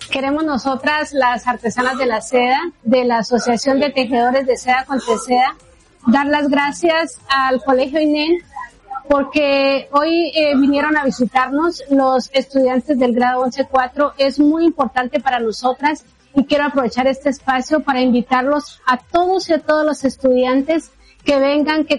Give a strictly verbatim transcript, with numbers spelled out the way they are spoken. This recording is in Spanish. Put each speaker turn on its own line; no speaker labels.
Queremos nosotras, las artesanas de la seda, de la Asociación de Tejedores de Seda con Teseda, dar las gracias al Colegio I N E N porque hoy eh, vinieron a visitarnos los estudiantes del grado once cuatro. Es muy importante para nosotras y quiero aprovechar este espacio para invitarlos a todos y a todos los estudiantes que vengan, que